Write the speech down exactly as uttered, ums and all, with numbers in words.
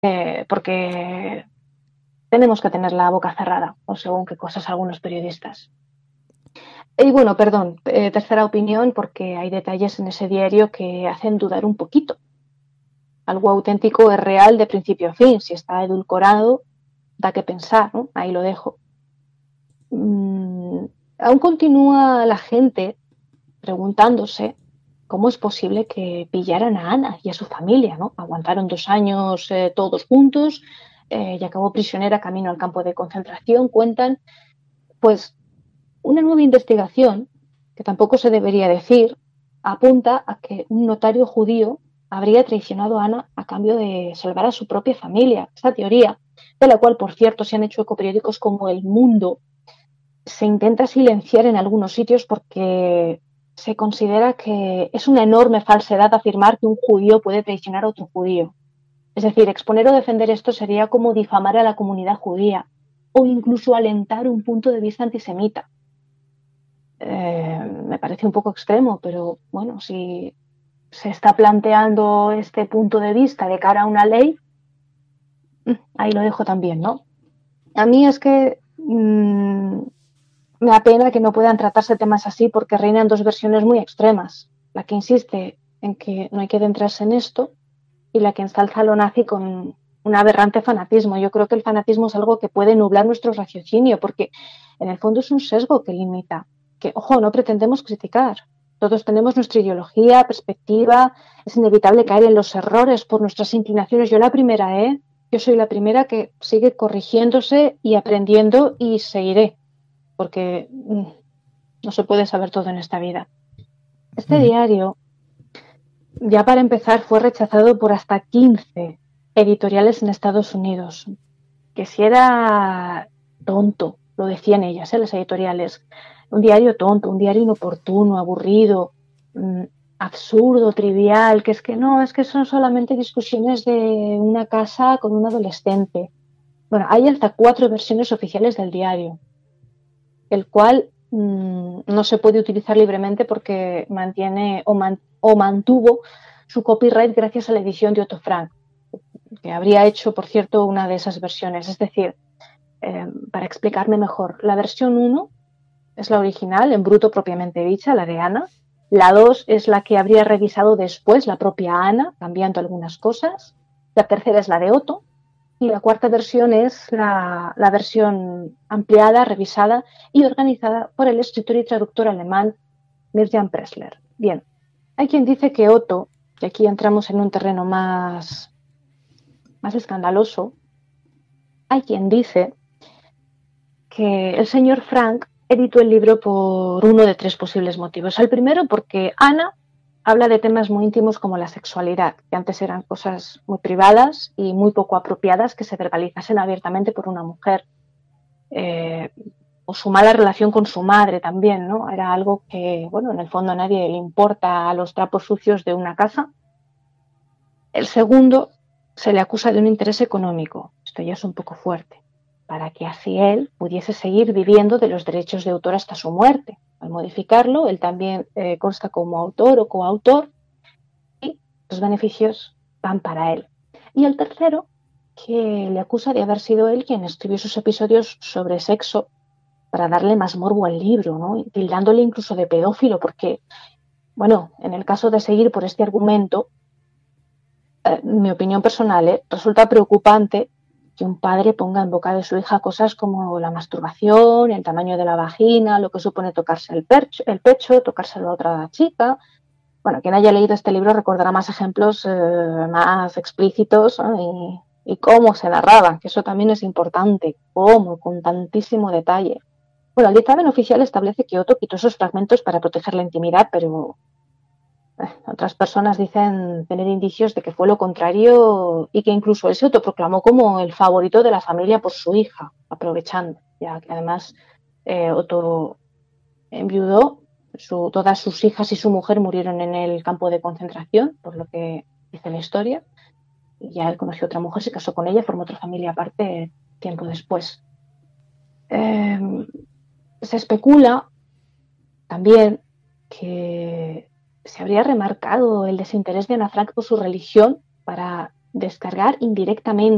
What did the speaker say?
eh, porque tenemos que tener la boca cerrada, o según qué cosas algunos periodistas. Y bueno, perdón, eh, tercera opinión, porque hay detalles en ese diario que hacen dudar un poquito. Algo auténtico es real de principio a fin. Si está edulcorado, da que pensar, ¿no? Ahí lo dejo. Mm, aún continúa la gente preguntándose cómo es posible que pillaran a Ana y a su familia, ¿no? Aguantaron dos años eh, todos juntos eh, y acabó prisionera camino al campo de concentración. Cuentan, pues, una nueva investigación, que tampoco se debería decir, apunta a que un notario judío habría traicionado a Ana a cambio de salvar a su propia familia. Esta teoría, de la cual, por cierto, se han hecho eco periódicos como El Mundo, se intenta silenciar en algunos sitios porque se considera que es una enorme falsedad afirmar que un judío puede traicionar a otro judío. Es decir, exponer o defender esto sería como difamar a la comunidad judía o incluso alentar un punto de vista antisemita. Eh, me parece un poco extremo, pero bueno, si se está planteando este punto de vista de cara a una ley, ahí lo dejo también, ¿no? A mí es que mmm, me apena que no puedan tratarse temas así porque reinan dos versiones muy extremas. La que insiste en que no hay que adentrarse en esto y la que ensalza lo nazi con un aberrante fanatismo. Yo creo que el fanatismo es algo que puede nublar nuestro raciocinio porque en el fondo es un sesgo que limita, que, ojo, no pretendemos criticar. Todos tenemos nuestra ideología, perspectiva, es inevitable caer en los errores por nuestras inclinaciones. Yo la primera, ¿eh? Yo soy la primera que sigue corrigiéndose y aprendiendo y seguiré, porque mm, no se puede saber todo en esta vida. Este Ujú. diario, ya para empezar, fue rechazado por hasta quince editoriales en Estados Unidos, que si era tonto, lo decían ellas, ¿eh? Las editoriales, un diario tonto, un diario inoportuno, aburrido, mmm, absurdo, trivial, que es que no, es que son solamente discusiones de una casa con un adolescente. Bueno, hay hasta cuatro versiones oficiales del diario, el cual mmm, no se puede utilizar libremente porque mantiene o, man, o mantuvo su copyright gracias a la edición de Otto Frank, que habría hecho, por cierto, una de esas versiones. Es decir, eh, para explicarme mejor, la versión uno es la original, en bruto propiamente dicha, la de Ana. La dos es la que habría revisado después la propia Ana, cambiando algunas cosas. La tercera es la de Otto. Y la cuarta versión es la, la versión ampliada, revisada y organizada por el escritor y traductor alemán Mirjam Pressler. Bien, hay quien dice que Otto, y aquí entramos en un terreno más, más escandaloso, hay quien dice que el señor Frank editó el libro por uno de tres posibles motivos. El primero, porque Ana habla de temas muy íntimos como la sexualidad, que antes eran cosas muy privadas y muy poco apropiadas que se verbalizasen abiertamente por una mujer. Eh, o su mala relación con su madre también, ¿no? Era algo que, bueno, en el fondo a nadie le importa a los trapos sucios de una casa. El segundo, se le acusa de un interés económico. Esto ya es un poco fuerte, para que así él pudiese seguir viviendo de los derechos de autor hasta su muerte. Al modificarlo, él también eh, consta como autor o coautor y los beneficios van para él. Y el tercero, que le acusa de haber sido él quien escribió sus episodios sobre sexo para darle más morbo al libro, ¿no? Tildándole incluso de pedófilo, porque, bueno, en el caso de seguir por este argumento, eh, mi opinión personal, ¿eh? Resulta preocupante que un padre ponga en boca de su hija cosas como la masturbación, el tamaño de la vagina, lo que supone tocarse el, percho, el pecho, tocárselo a otra chica. Bueno, quien haya leído este libro recordará más ejemplos eh, más explícitos, ¿eh? y, y cómo se narraban, que eso también es importante, cómo, con tantísimo detalle. Bueno, el dictamen oficial establece que Otto quitó esos fragmentos para proteger la intimidad, pero eh, otras personas dicen tener indicios de que fue lo contrario y que incluso él se autoproclamó como el favorito de la familia por su hija, aprovechando, ya que además eh, Otto enviudó, su, todas sus hijas y su mujer murieron en el campo de concentración, por lo que dice la historia, y ya él conoció a otra mujer, se casó con ella, formó otra familia aparte tiempo después. Eh, se especula también que se habría remarcado el desinterés de Ana Frank por su religión para descargar indirectamente